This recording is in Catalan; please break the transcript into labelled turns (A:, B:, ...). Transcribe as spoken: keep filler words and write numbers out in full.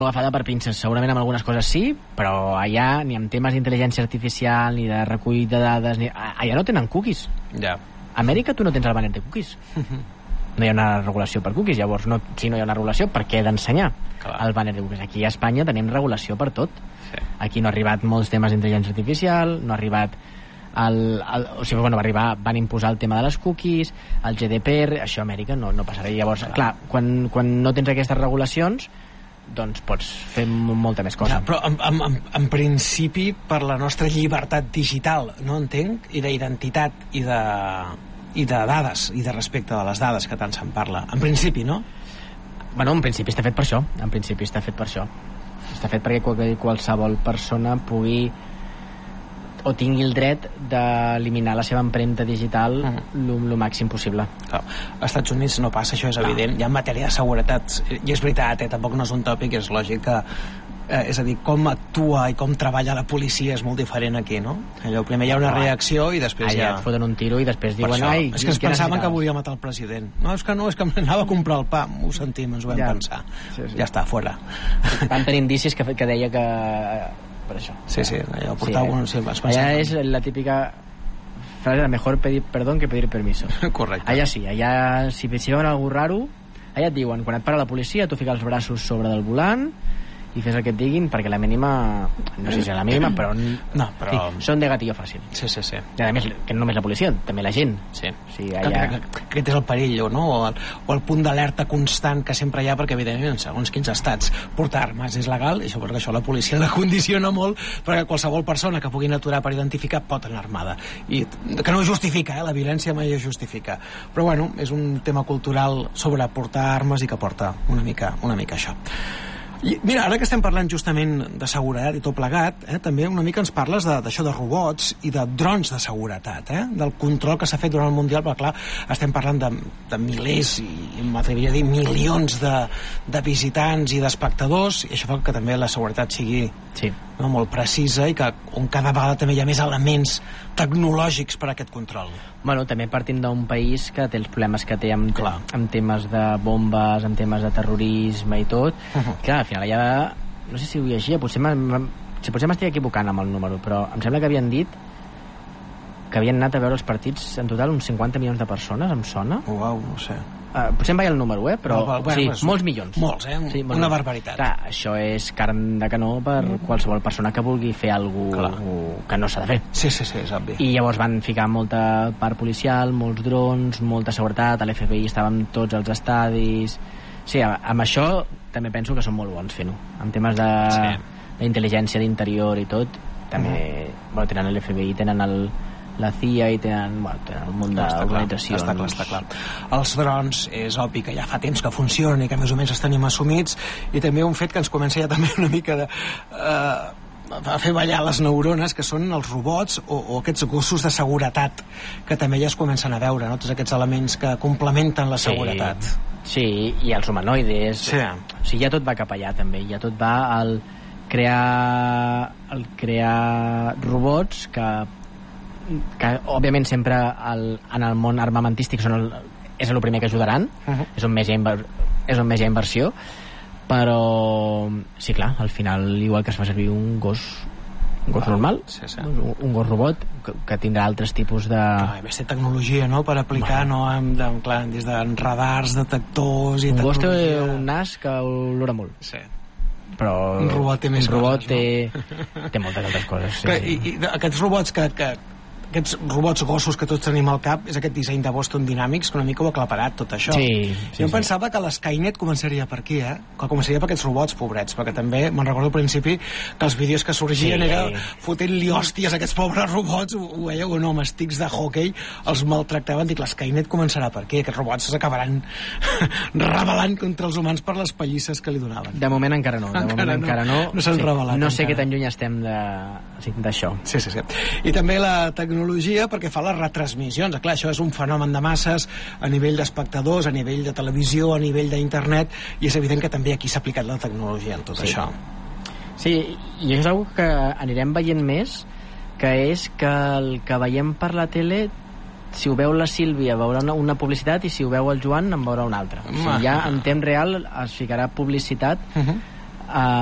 A: agafada per pinces, segurament amb algunes coses sí, però allà ni amb temes d'intel·ligència artificial ni de recull de dades ni... allà no tenen cookies.
B: Ja.
A: A Amèrica tu no tens el banner de cookies. No hi ha una regulació per cookies, llavors no, si no hi ha una regulació, per què d'ensenyar el banner de cookies? Aquí a Espanya tenim regulació per tot. Sí. Aquí no ha arribat molts temes d'intel·ligència artificial, no ha arribat el, el, o sigui, bueno, va arribar, van imposar el tema de les cookies, el G D P R, això a Amèrica no, no passarà. Llavors, clar, clar quan, quan no tens aquestes regulacions, doncs pots fer molta més cosa.
B: Ja, però en, en, en principi per la nostra llibertat digital, no entenc, i d'identitat i de, i de dades i de respecte de les dades que tant se'n parla, en principi, no?
A: Bueno, en principi està fet per això, en principi està fet per això està fet perquè qualsevol persona pugui o tingui el dret d'eliminar la seva empremta digital el mm. màxim possible.
B: Clar. Als Estats Units no passa, això és evident. Hi ha matèria de seguretat, i és veritat, eh, tampoc no és un tòpic, és lògic que eh, és a dir, com actua i com treballa la policia és molt diferent aquí, no? Allò, primer hi ha una reacció i després
A: allà
B: ja...
A: et foten un tiro i després
B: per
A: diuen... Ai,
B: és que es pensaven que volia matar el president. No, és que no, és que anava a comprar el pa. Ho sentim, ens ho vam ja. pensar. Sí, sí. Ja està, fora.
A: Van tenir indicis que, que deia que... per això.
B: Sí, sí, allò portava sí, un... Sí,
A: allà és la típica frase de mejor pedir perdón que pedir permiso.
B: Correcte.
A: Allà sí, allà si, si veuen algú raro, allà et diuen, quan et para la policia, tu fiques els braços sobre del volant i fes el que et diguin, perquè la mínima no sé si és la mínima, però,
B: no, però...
A: Sí, són de gatillo fàcil.
B: Sí, sí, sí.
A: I a més, que no només la policia, també la gent.
B: Sí.
A: Sí, allà...
B: Aquest és el perill, no? O el, o el punt d'alerta constant que sempre hi ha, perquè evidentment en segons quins estats portar armes és legal, i això perquè això la policia la condiciona molt, perquè qualsevol persona que puguin aturar per identificar pot anar armada, i que no justifica, eh? La violència mai es justifica, però bueno, és un tema cultural sobre portar armes i que porta una mica, una mica això. I mira, ara que estem parlant justament de seguretat i tot plegat, eh, també una mica ens parles d'això de, de robots i de drons de seguretat, eh, del control que s'ha fet durant el Mundial, perquè clar, estem parlant de, de milers i m'atreviria a dir milions de, de visitants i d'espectadors, i això fa que també la seguretat sigui
A: sí.
B: no, molt precisa i que on cada vegada també hi ha més elements tecnològics per a aquest control.
A: Bueno, també partim d'un país que té els problemes que té amb, amb temes de bombes, amb temes de terrorisme i tot. Uh-huh. Clar, al final allà, no sé si ho llegia, potser m'estic equivocant amb el número, però em sembla que havien dit que havien anat a veure els partits en total uns cinquanta milions de persones, em sona?
B: Uau, no sé.
A: Uh, potser em vaia el número, eh? Però
B: no, bueno,
A: sí,
B: pues,
A: molts milions.
B: Molts, eh? Sí, molts una milions. Barbaritat.
A: Clar, això és carn de canó per mm. qualsevol persona que vulgui fer alguna cosa que no s'ha de fer.
B: Sí, sí, sí, és obvi.
A: I llavors van ficar molta part policial, molts drons, molta seguretat, l'F B I estava en tots els estadis... Sí, amb això també penso que són molt bons fent-ho. En temes de sí. d'intel·ligència d'interior i tot, també mm. bueno, tenen l'F B I, tenen el la C I A i tenen, bueno, tenen un munt d'organitzacions.
B: Està clar, està clar. Els drons és obvi que ja fa temps que funcionen i que més o menys els tenim assumits, i també un fet que ens comença ja també una mica de... Uh, a fer ballar les neurones, que són els robots o, o aquests gossos de seguretat que també ja es comencen a veure, no? Tots aquests elements que complementen la seguretat.
A: Sí, sí, i els humanoides. Sí. O sigui, ja tot va cap allà també, ja tot va al crear al crear robots que que òbviament sempre el, en el món armamentístic són el, és el primer que ajudaran, uh-huh. és, on més hi ha inver, és on més hi ha inversió, però sí, clar, al final igual que es fa servir un gos un gos wow. normal, sí, sí. Un, un gos robot que, que tindrà altres tipus de...
B: Clar, més té tecnologia, no?, per aplicar, bueno. no, amb, amb, clar, des de radars, detectors i
A: un
B: tecnologia...
A: Un gos té un nas que olora molt.
B: Sí.
A: Però
B: un robot té més
A: un robot
B: coses,
A: té,
B: no?
A: té moltes altres coses. Sí,
B: clar,
A: sí.
B: I, i aquests robots que... que aquests robots gossos que tots tenim al cap, és aquest disseny de Boston Dynamics que una mica ho ha aclaparat tot això.
A: Sí, sí,
B: jo em
A: sí.
B: pensava que l'Skynet començaria per aquí, eh? Que començaria per aquests robots pobrets, perquè també me'n recordo al principi que els vídeos que sorgien sí. era fotent-li hòsties a aquests pobres robots, ho, ho veieu o no, amb estics de hockey, els maltractaven. Dic, l'Skynet començarà per aquí, aquests robots s'acabaran rebel·lant contra els humans per les pallisses que li donaven.
A: De moment encara no, de
B: encara
A: moment
B: no.
A: encara no.
B: No s'han
A: sí.
B: rebel·lat.
A: No sé
B: encara.
A: que tan lluny estem de, sí, d'això.
B: Sí, sí, sí. I també la tecnologia, perquè fa les retransmissions. Clar, això és un fenomen de masses a nivell d'espectadors, a nivell de televisió, a nivell d'internet, i és evident que també aquí s'ha aplicat la tecnologia en tot
A: sí.
B: això.
A: Sí, i això és una que anirem veient més, que és que el que veiem per la tele, si ho veu la Sílvia veurà una, una publicitat, i si ho veu el Joan en veurà una altra. O sigui, ja en temps real es ficarà publicitat uh-huh. eh,